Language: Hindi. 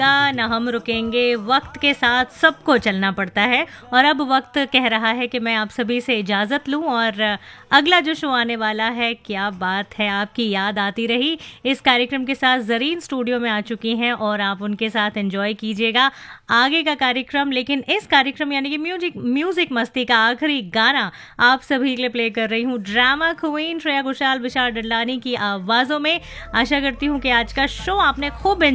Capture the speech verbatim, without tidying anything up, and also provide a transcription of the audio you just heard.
ना हम रुकेंगे, वक्त के साथ सबको चलना पड़ता है। और अब वक्त कह रहा है कि मैं आप सभी से इजाज़त लूं और अगला जो शो आने वाला है, क्या बात है, आपकी याद आती रही, इस कार्यक्रम के साथ जरीन स्टूडियो में आ चुकी हैं और आप उनके साथ एंजॉय कीजिएगा आगे का कार्यक्रम। लेकिन इस कार्यक्रम यानी कि म्यूजिक म्यूजिक मस्ती का आखिरी गाना आप सभी के लिए प्ले कर रही हूँ ड्रामा क्वीन श्रेया घोषाल, विशाल डडलानी की आवाज़ों में। आशा करती हूँ कि आज का शो आपने खूब